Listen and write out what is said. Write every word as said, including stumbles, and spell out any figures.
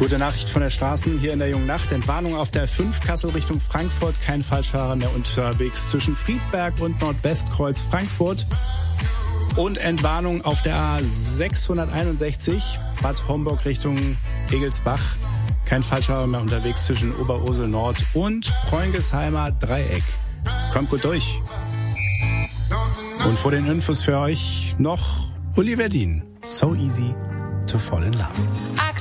Gute Nachricht von der Straßen hier in der jungen Nacht. Entwarnung auf der fünf Kassel Richtung Frankfurt. Kein Falschfahrer mehr unterwegs zwischen Friedberg und Nordwestkreuz Frankfurt. Und Entwarnung auf der A sechshunderteinundsechzig Bad Homburg Richtung Egelsbach. Kein Falschfahrer mehr unterwegs zwischen Oberursel Nord und Preungesheimer Dreieck. Kommt gut durch. Und vor den Infos für euch noch Oliver Dean. So easy to fall in love.